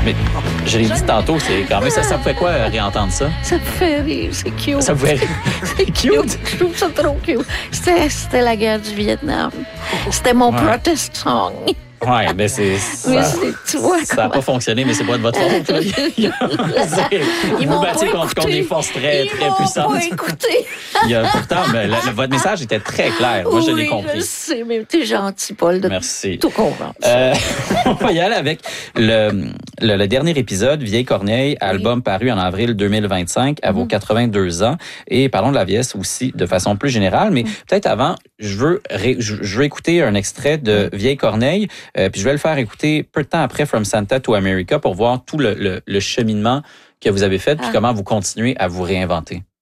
Mais je l'ai dit tantôt, c'est quand même ça me fait quoi réentendre ça? Ça me fait rire, c'est cute. Ça vous fait rire? C'est cute. Je trouve ça trop cute. C'était la guerre du Vietnam. C'était mon protest song. Oui, mais c'est Mais ça. tu vois Ça n'a pas fonctionné, mais c'est pas de votre faute. Là. Ils Vous m'ont battez pas contre des écouté. forces très puissantes. Ils m'ont pas écouté. Pourtant, mais votre message était très clair. Moi, je l'ai Oui, compris. je sais, mais t'es gentil, Paul, de Merci. tout comprendre. On va y aller avec le dernier épisode, Vieille Corneille, album paru en avril 2025 à vos 82 ans. Et parlons de la vieillesse aussi de façon plus générale. Mais peut-être avant, je veux écouter un extrait de Vieille Corneille. Puis je vais le faire écouter peu de temps après From Santa to America pour voir tout le cheminement que vous avez fait puis comment vous continuez à vous réinventer.